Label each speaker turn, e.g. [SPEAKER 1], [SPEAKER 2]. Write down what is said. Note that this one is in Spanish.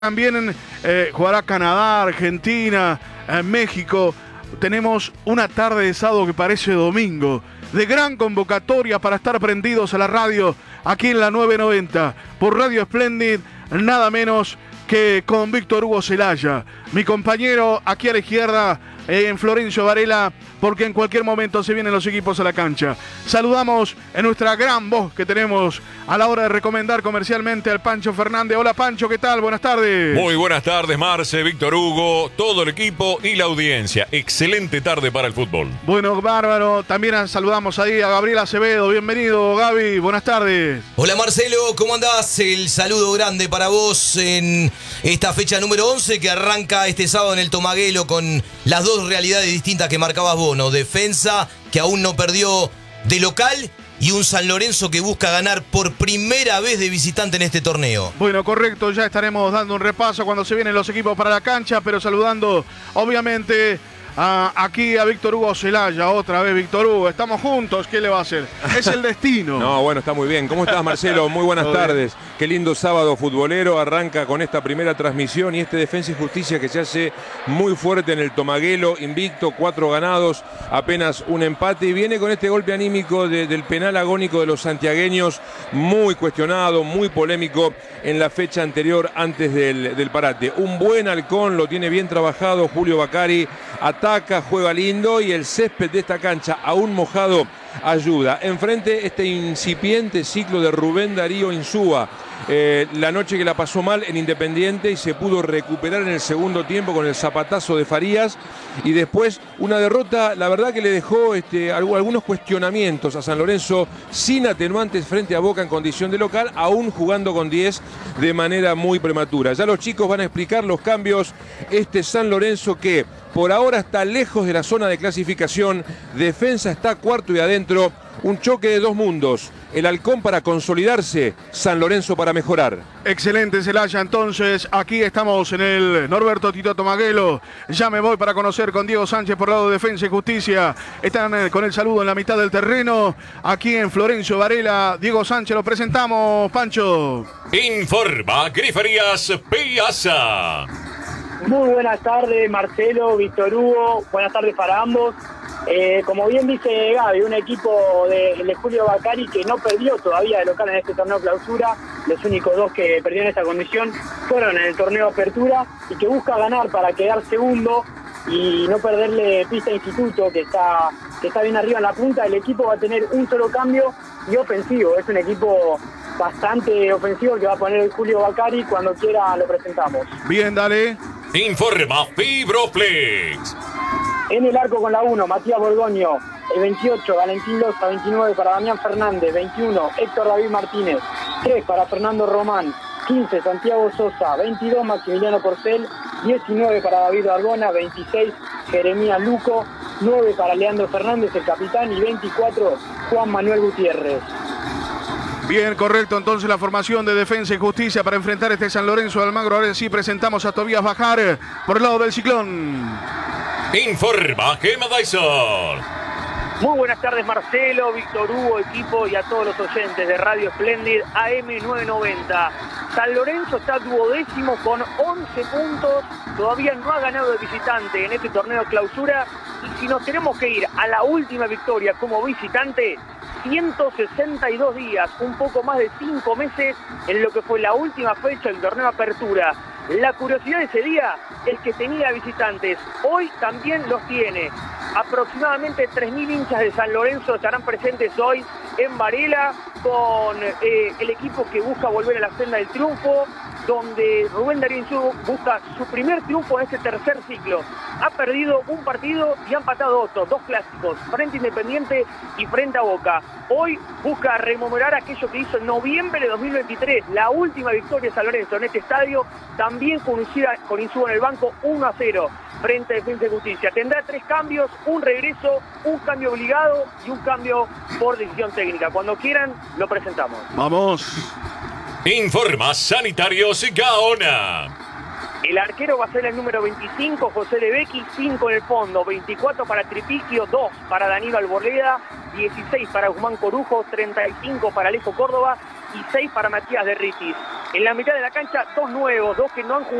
[SPEAKER 1] También jugará Canadá, Argentina, México. Tenemos una tarde de sábado que parece domingo, de gran convocatoria para estar prendidos a la radio, aquí en la 990, por Radio Splendid, nada menos que con Víctor Hugo Celaya, mi compañero aquí a la izquierda, en Florencio Varela, porque en cualquier momento se vienen los equipos a la cancha. Saludamos en nuestra gran voz que tenemos a la hora de recomendar comercialmente al Pancho Fernández. Hola Pancho, ¿qué tal? Buenas tardes.
[SPEAKER 2] Muy buenas tardes, Marce, Víctor Hugo, todo el equipo y la audiencia. Excelente tarde para el fútbol.
[SPEAKER 1] Bueno, bárbaro. También saludamos ahí a Gabriel Acevedo. Bienvenido, Gaby. Buenas tardes.
[SPEAKER 3] Hola Marcelo, ¿cómo andás? El saludo grande para vos en esta fecha número 11 que arranca este sábado en el Tomaguelo con las dos realidades distintas que marcabas vos, ¿no? Defensa que aún no perdió de local y un San Lorenzo que busca ganar por primera vez de visitante en este torneo.
[SPEAKER 1] Bueno, correcto, ya estaremos dando un repaso cuando se vienen los equipos para la cancha, pero saludando obviamente aquí a Víctor Hugo Celaya. Otra vez Víctor Hugo, estamos juntos, ¿qué le va a hacer? Es el destino.
[SPEAKER 4] No, bueno, está muy bien. ¿Cómo estás, Marcelo? Muy buenas tardes. Qué lindo sábado futbolero, arranca con esta primera transmisión y este Defensa y Justicia que se hace muy fuerte en el Tomaguelo, invicto, 4 ganados, apenas un empate, y viene con este golpe anímico del penal agónico de los santiagueños, muy cuestionado, muy polémico en la fecha anterior antes del parate. Un buen halcón, lo tiene bien trabajado Julio Bacari, ataca, juega lindo y el césped de esta cancha aún mojado ayuda. Enfrente este incipiente ciclo de Rubén Darío Insúa. La noche que la pasó mal en Independiente y se pudo recuperar en el segundo tiempo con el zapatazo de Farías, y después una derrota, la verdad que le dejó algunos cuestionamientos a San Lorenzo sin atenuantes frente a Boca en condición de local, aún jugando con 10 de manera muy prematura. Ya los chicos van a explicar los cambios. Este San Lorenzo que por ahora está lejos de la zona de clasificación, defensa está cuarto y adentro, un choque de dos mundos, el halcón para consolidarse, San Lorenzo para mejorar.
[SPEAKER 1] Excelente, Celaya. Entonces, aquí estamos en el Norberto Tito Tomaguelo. Ya me voy para conocer con Diego Sánchez por lado de Defensa y Justicia. Están con el saludo en la mitad del terreno. Aquí en Florencio Varela, Diego Sánchez, lo presentamos, Pancho.
[SPEAKER 2] Informa Griferías Piazza.
[SPEAKER 5] Muy buenas tardes, Marcelo, Víctor Hugo. Buenas tardes para ambos. Como bien dice Gaby, un equipo de Julio Bacari que no perdió todavía de local en este torneo clausura. Los únicos dos que perdieron esta condición fueron en el torneo apertura, y que busca ganar para quedar segundo y no perderle pista a Instituto, que está bien arriba en la punta. El equipo va a tener un solo cambio y ofensivo. Es un equipo bastante ofensivo que va a poner el Julio Bacari. Cuando quiera lo presentamos.
[SPEAKER 1] Bien, dale.
[SPEAKER 2] Informa Fibroplex.
[SPEAKER 5] En el arco con la 1, Matías Borgoño. El 28, Valentín Loza. 29 para Damián Fernández. 21, Héctor David Martínez. 3 para Fernando Román. 15, Santiago Sosa. 22, Maximiliano Porcel. 19 para David Argona. 26, Jeremías Luco. 9 para Leandro Fernández, el capitán. Y 24, Juan Manuel Gutiérrez.
[SPEAKER 1] Bien, correcto. Entonces la formación de Defensa y Justicia para enfrentar este San Lorenzo de Almagro. Ahora sí presentamos a Tobías Bajar por el lado del Ciclón.
[SPEAKER 2] Informa Gema Dyson.
[SPEAKER 6] Muy buenas tardes, Marcelo, Víctor Hugo, equipo, y a todos los oyentes de Radio Splendid AM990. San Lorenzo está duodécimo con 11 puntos, todavía no ha ganado de visitante en este torneo clausura, y si nos tenemos que ir a la última victoria como visitante, 162 días, un poco más de 5 meses en lo que fue la última fecha del torneo apertura. La curiosidad de ese día es que tenía visitantes, hoy también los tiene. Aproximadamente 3.000 hinchas de San Lorenzo estarán presentes hoy en Varela con el equipo que busca volver a la senda del triunfo, donde Rubén Darío Insúa busca su primer triunfo en este tercer ciclo. Ha perdido un partido y ha empatado otro, 2 clásicos, frente a Independiente y frente a Boca. Hoy busca rememorar aquello que hizo en noviembre de 2023, la última victoria de San Lorenzo en este estadio, también con Insúa en el banco, 1-0 frente a Defensa y Justicia. Tendrá 3 cambios, un regreso, un cambio obligado y un cambio por decisión técnica. Cuando quieran, lo presentamos.
[SPEAKER 1] Vamos.
[SPEAKER 2] Informa Sanitarios Gaona.
[SPEAKER 6] El arquero va a ser el número 25, José Lebecki, 5 en el fondo, 24 para Tripiquio, 2 para Danilo Alborleda, 16 para Guzmán Corujo, 35 para Alejo Córdoba y 6 para Matías Derritis. En la mitad de la cancha, 2 nuevos, 2 que no han jugado